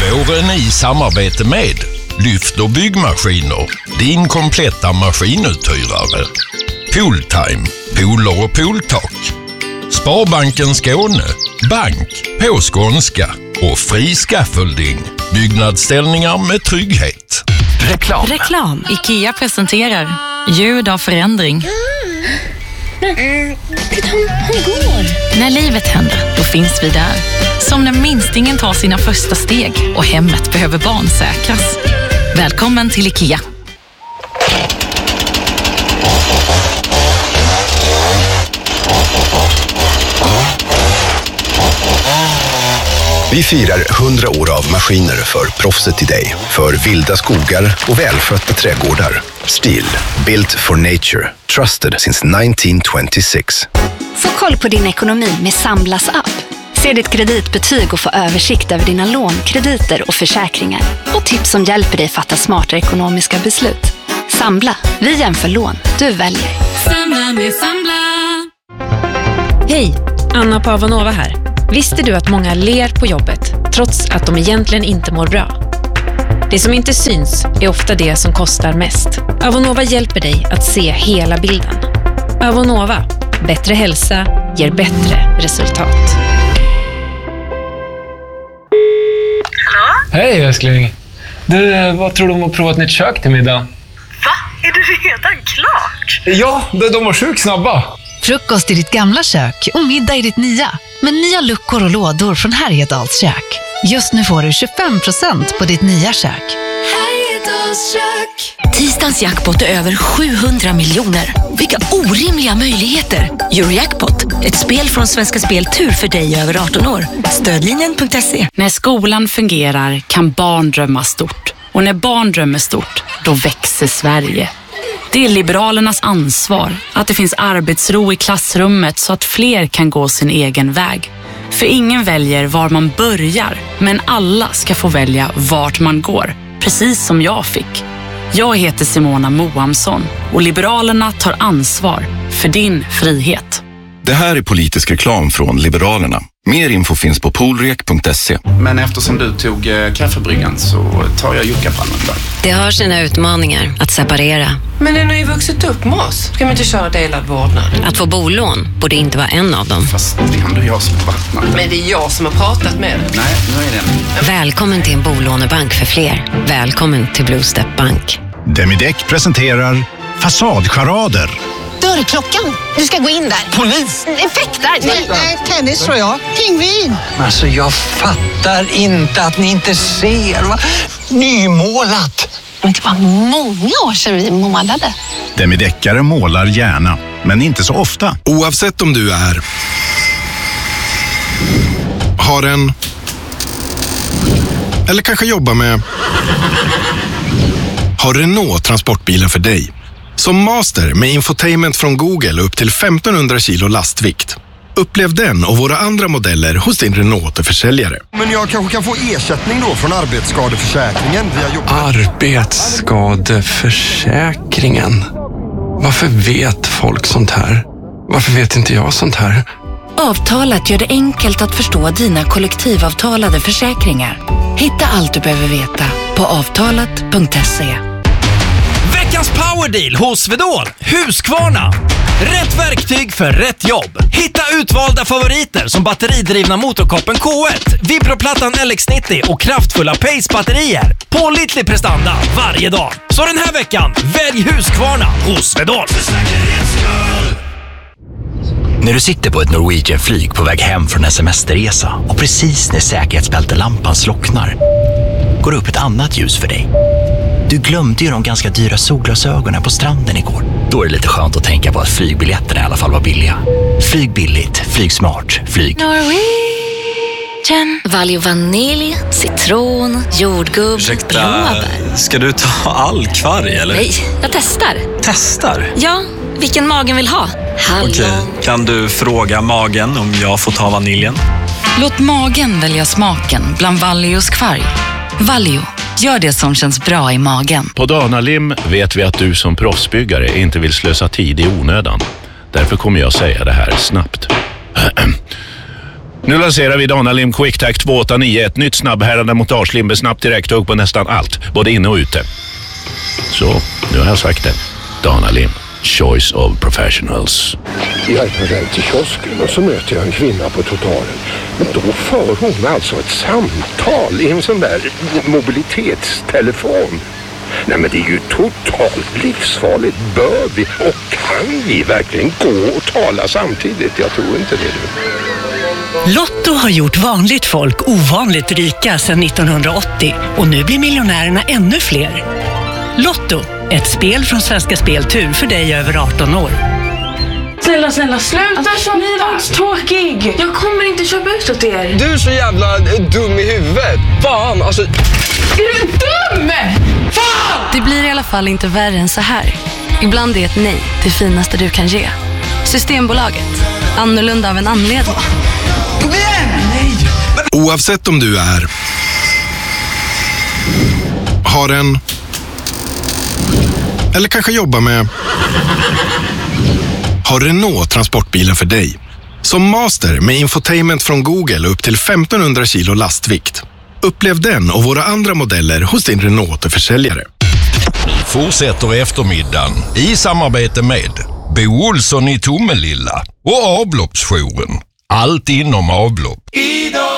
Våren i samarbete med Lyft och byggmaskiner, din kompletta maskinuthyrare. Pooltime, pooler och pooltak. Sparbanken Skåne, bank på skånska och fri scaffolding, byggnadsställningar med trygghet. Reklam. IKEA presenterar ljud av förändring. Han går. När livet händer, då finns vi där. Som när minstingen tar sina första steg och hemmet behöver barnsäkras. Välkommen till IKEA. Vi firar 100 år av maskiner för proffset i dig. För vilda skogar och välskötta trädgårdar. Stihl, built for nature. Trusted since 1926. Få koll på din ekonomi med Samblas app. Se ditt kreditbetyg och få översikt över dina lån, krediter och försäkringar. Och tips som hjälper dig fatta smarta ekonomiska beslut. Sambla, vi jämför lån, du väljer. Sambla med Sambla. Hej, Anna på Avanova här. Visste du att många ler på jobbet trots att de egentligen inte mår bra? Det som inte syns är ofta det som kostar mest. Avanova hjälper dig att se hela bilden. Avanova, bättre hälsa ger bättre resultat. Hej älskling. Du, vad tror du om att prova ett nytt kök till middag? Va? Är det redan klart? Ja, de var sjukt snabba. Frukost i ditt gamla kök och middag i ditt nya. Med nya luckor och lådor från Härjedals kök. Just nu får du 25% på ditt nya kök. Härjedals kök. Tisdagens jackpot är över 700 miljoner. Vilka orimliga möjligheter. Eurojackpot, ett spel från Svenska Spel Tur för dig över 18 år. Stödlinjen.se. När skolan fungerar kan barn drömma stort. Och när barn drömmer stort, då växer Sverige. Det är Liberalernas ansvar att det finns arbetsro i klassrummet så att fler kan gå sin egen väg. För ingen väljer var man börjar, men alla ska få välja vart man går, precis som jag fick. Jag heter Simona Moamsson och Liberalerna tar ansvar för din frihet. Det här är politisk reklam från Liberalerna. Mer info finns på poolrek.se. Men eftersom du tog kaffebryggan så tar jag juckapalmen då. Det har sina utmaningar att separera. Men den har ju vuxit upp med oss. Ska vi inte köra delad vårdnad? Att få bolån borde inte vara en av dem. Fast det är ändå jag som vattnar. Men det är jag som har pratat med dig. Nej, nu är det. Välkommen till en bolånebank för fler. Välkommen till Blue Step Bank. Demideck presenterar Fasadcharader. Dörrklockan. Du ska gå in där. Polis? Effektar. Nej, tennis tror jag. Pingvin. Alltså jag fattar inte att ni inte ser. Va? Nymålat. Men det var många år sedan vi målade. Demideckare målar gärna, men inte så ofta. Oavsett om du har en eller kanske jobbar med har Renault transportbilen för dig. Som Master med infotainment från Google upp till 1500 kilo lastvikt. Upplev den och våra andra modeller hos din Renault-försäljare. Men jag kanske kan få ersättning då från arbetsskadeförsäkringen via jobb. Arbetsskadeförsäkringen? Varför vet folk sånt här? Varför vet inte jag sånt här? Avtalat gör det enkelt att förstå dina kollektivavtalade försäkringar. Hitta allt du behöver veta på avtalat.se. Veckans powerdeal hos Swedol. Husqvarna. Rätt verktyg för rätt jobb. Hitta utvalda favoriter som batteridrivna motorkoppen K1, vibroplattan LX90 och kraftfulla Pace-batterier. Pålitlig prestanda varje dag. Så den här veckan, välj Husqvarna hos Swedol. När du sitter på ett Norwegian-flyg på väg hem från en semesterresa och precis när säkerhetsbältelampan slocknar går det upp ett annat ljus för dig. Du glömde ju de ganska dyra solglasögonen på stranden igår. Då är det lite skönt att tänka på att flygbiljetterna i alla fall var billiga. Flyg billigt, flyg smart, flyg. Norwegian. Valio vanilj, citron, jordgubb, blåbär. Ska du ta all kvarg eller? Nej, jag testar. Testar? Ja, vilken magen vill ha. Okej, kan du fråga magen om jag får ta vaniljen? Låt magen välja smaken bland Valios kvarg. Valio, gör det som känns bra i magen. På Danalim vet vi att du som proffsbyggare inte vill slösa tid i onödan. Därför kommer jag säga det här snabbt. Nu lanserar vi Dana-Lim QuickTac 289, ett nytt snabbhärdande montagelim med snabbt direkttugg på nästan allt, både inne och ute. Så, nu har jag sagt det. Dana-Lim, choice of professionals. Jag är på väg till kiosken och så möter jag en kvinna på trottoaren. Men då för hon alltså ett samtal i en sån där mobilitetstelefon. Nej, men det är ju totalt livsfarligt. Bör vi och kan vi verkligen gå och tala samtidigt? Jag tror inte det. Lotto har gjort vanligt folk ovanligt rika sedan 1980 och nu blir miljonärerna ännu fler. Lotto, ett spel från Svenska Spel Tur för dig över 18 år. Snälla, sluta köpa! Tråkig! Jag kommer inte köpa ut åt er. Du är så jävla dum i huvudet. Fan, alltså... Är du dum? Fan! Det blir i alla fall inte värre än så här. Ibland är ett nej det finaste du kan ge. Systembolaget. Annorlunda av en anledning. Kom igen! Nej! Oavsett om du är... har en... eller kanske jobbar med... har Renault transportbilen för dig. Som master med infotainment från Google upp till 1500 kilo lastvikt. Upplev den och våra andra modeller hos din Renault-försäljare. Fortsätter eftermiddagen i samarbete med Bo Olsson i Tomelilla och avloppsjouren. Allt inom avlopp.